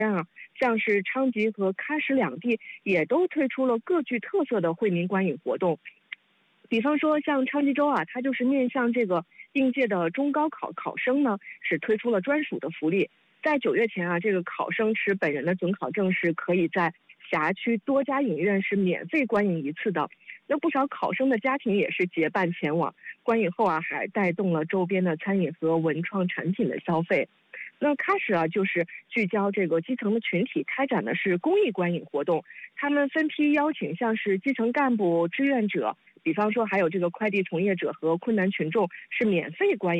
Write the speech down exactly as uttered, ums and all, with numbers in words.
啊，像是昌吉和喀什两地也都推出了各具特色的惠民观影活动。比方说像昌吉州啊，它就是面向这个应届的中高考考生呢，是推出了专属的福利。在九月前啊，这个考生持本人的准考证是可以在辖区多家影院是免费观影一次的。那不少考生的家庭也是结伴前往观影后啊，还带动了周边的餐饮和文创产品的消费。那喀什啊，就是聚焦这个基层的群体，开展的是公益观影活动。他们分批邀请像是基层干部、志愿者，比方说还有这个快递从业者和困难群众，是免费观影。